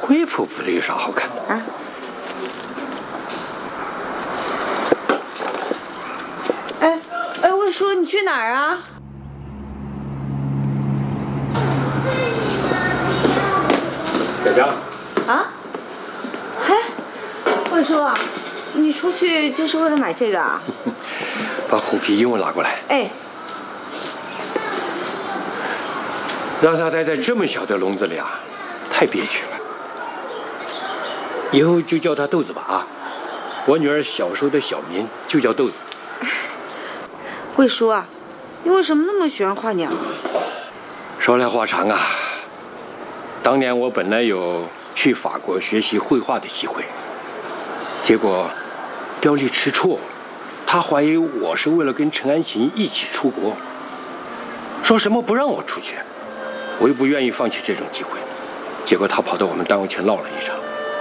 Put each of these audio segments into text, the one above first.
灰扑扑的有啥好看的？啊？ 哎，魏叔，你去哪儿啊？ 小强。 啊？哎，魏叔，你出去就是为了买这个啊？ 把虎皮鹦鹉拿过来。 哎。 让它待在这么小的笼子里啊，太憋屈了。以后就叫它豆子吧啊！我女儿小时候的小名就叫豆子。 魏叔啊，你为什么那么喜欢画鸟？ 说来话长啊。当年我本来有去法国学习绘画的机会，结果刁丽吃醋，她怀疑我是为了跟陈安琴一起出国，说什么不让我出去。我又不愿意放弃这种机会，结果他跑到我们单位去闹了一场。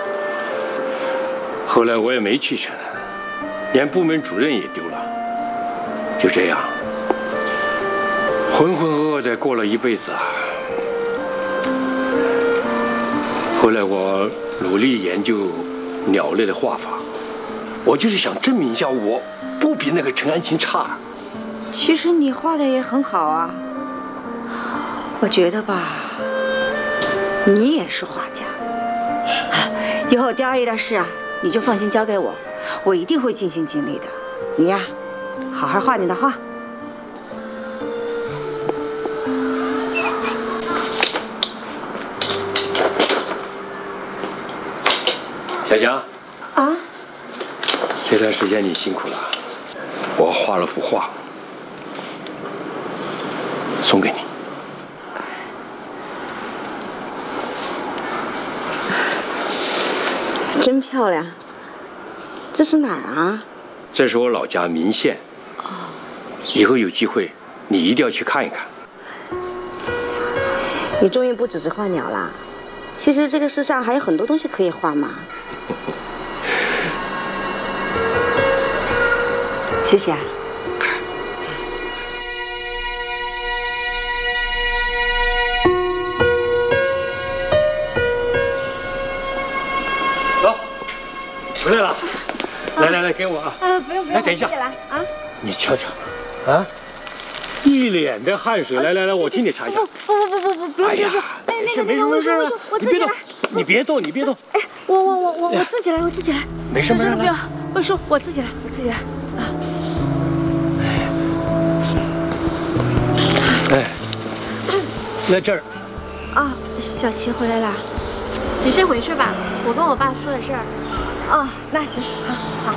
后来我也没去成，连部门主任也丢了。就这样，浑浑噩噩的过了一辈子啊。后来我努力研究鸟类的画法，我就是想证明一下我不比那个陈安琴差。 其实你画的也很好啊。我觉得吧，你也是画家。以后刁阿姨的事啊，你就放心交给我，我一定会尽心尽力的。你呀，好好画你的画。 小强。 啊？ 这段时间你辛苦了，我画了幅画，送给你。 真漂亮，这是哪儿啊？ 这是我老家岷县。以后有机会，你一定要去看一看。 你终于不只是画鸟啦，其实这个世上还有很多东西可以画嘛。谢谢啊。 回来了，来，给我啊！ 不用， 来，等一下， 来啊！ 你瞧瞧，啊，一脸的汗水，来，我替你擦一下。 不用， 哎呀，没事， 我自己来。 你别动。 哎，我自己来， 没事， 不用，魏叔，我自己来啊。 哎，在这儿。 啊，小琪回来了。 你先回去吧，我跟我爸说点事儿。 哦，那行，好。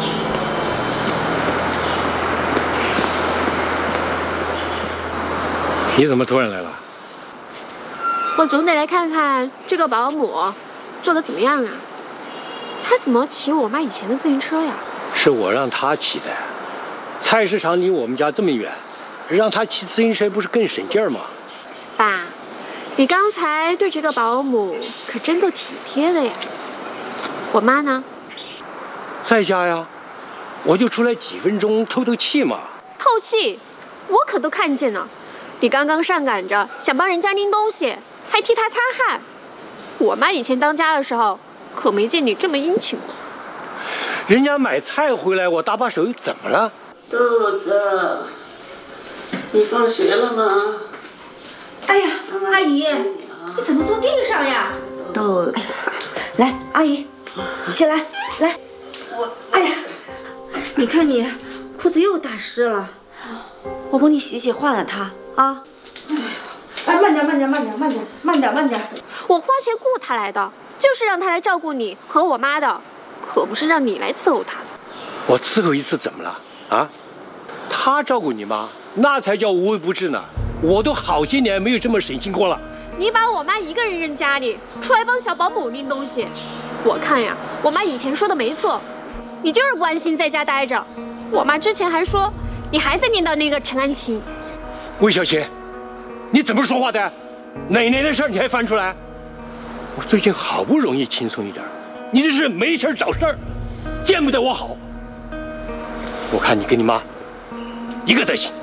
你怎么突然来了？ 我总得来看看这个保姆做的怎么样啊？他怎么骑我妈以前的自行车呀？ 是我让他骑的。菜市场离我们家这么远，让他骑自行车不是更省劲儿吗？ 爸，你刚才对这个保姆可真够体贴的呀。我妈呢？ 在家呀，我就出来几分钟透气嘛。 透气？我可都看见了。你刚刚上赶着想帮人家拎东西，还替他擦汗。我妈以前当家的时候，可没见你这么殷勤过。 人家买菜回来，我搭把手又怎么了？ 豆子，你放学了吗？ 哎呀，阿姨，你怎么坐地上呀？ 豆子， 来，阿姨，起来，来。哎呀，你看你裤子又打湿了，我帮你洗换了它啊。哎，慢点。 我花钱雇他来的，就是让他来照顾你和我妈的，可不是让你来伺候他的。 我伺候一次怎么了啊？他照顾你妈，那才叫无微不至呢。我都好些年没有这么省心过了。 你把我妈一个人扔家里，出来帮小保姆拎东西，我看呀，我妈以前说的没错，你就是关心在家待着。我妈之前还说你还在念叨那个陈安琴。 魏小琴，你怎么说话的？奶奶的事儿你还翻出来？我最近好不容易轻松一点，你这是没事找事儿，见不得我好。我看你跟你妈一个德行。